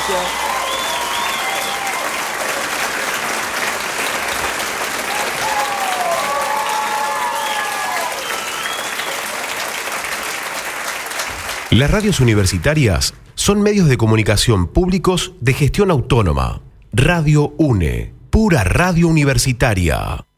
Gracias. Las radios universitarias son medios de comunicación públicos de gestión autónoma. Radio UNE, pura radio universitaria.